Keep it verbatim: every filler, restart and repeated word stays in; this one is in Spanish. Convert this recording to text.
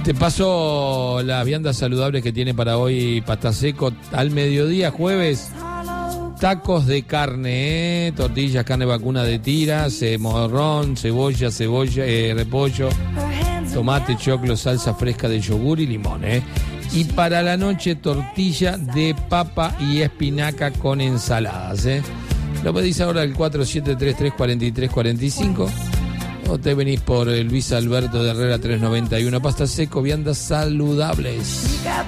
Te paso las viandas saludables que tiene para hoy Pasta Seco al mediodía, jueves. Tacos de carne, ¿eh? Tortillas, carne vacuna de tiras, eh, morrón, cebolla, cebolla, eh, repollo, tomate, choclo, salsa fresca de yogur y limón, ¿eh? Y para la noche, tortilla de papa y espinaca con ensaladas, ¿eh? Lo pedís ahora al cuatro siete tres tres, cuatro tres cuatro cinco o te venís por Luis Alberto de Herrera trescientos noventa y uno. Pasta Seco, viandas saludables.